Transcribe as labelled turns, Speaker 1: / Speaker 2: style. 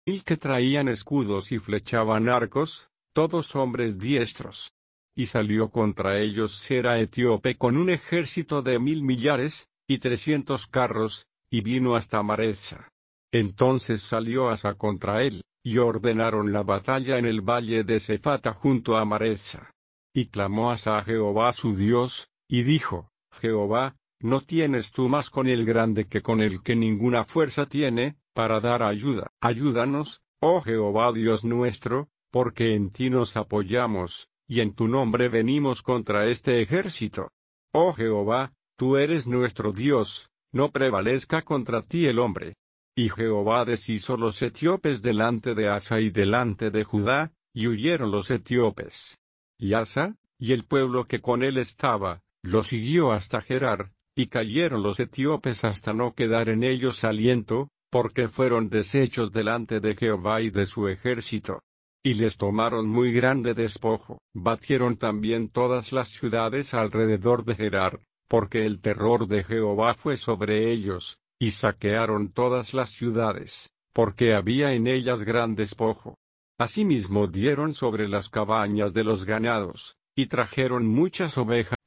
Speaker 1: que traían escudos y flechaban arcos, todos hombres diestros. Y salió contra ellos Sera etíope con un ejército de 1000 y 300 carros, y vino hasta Maresa. Entonces salió Asa contra él, y ordenaron la batalla en el valle de Sefata junto a Maresa. Y clamó Asa a Jehová su Dios, y dijo: Jehová, ¿no tienes tú más con el grande que con el que ninguna fuerza tiene, para dar ayuda? Ayúdanos, oh Jehová Dios nuestro, porque en ti nos apoyamos, y en tu nombre venimos contra este ejército. Oh Jehová, tú eres nuestro Dios, no prevalezca contra ti el hombre. Y Jehová deshizo los etíopes delante de Asa y delante de Judá, y huyeron los etíopes. Y Asa, y el pueblo que con él estaba, lo siguió hasta Gerar, y cayeron los etíopes hasta no quedar en ellos aliento, porque fueron deshechos delante de Jehová y de su ejército. Y les tomaron muy grande despojo. Batieron también todas las ciudades alrededor de Gerar, porque el terror de Jehová fue sobre ellos, y saquearon todas las ciudades, porque había en ellas gran despojo. Asimismo dieron sobre las cabañas de los ganados, y trajeron muchas ovejas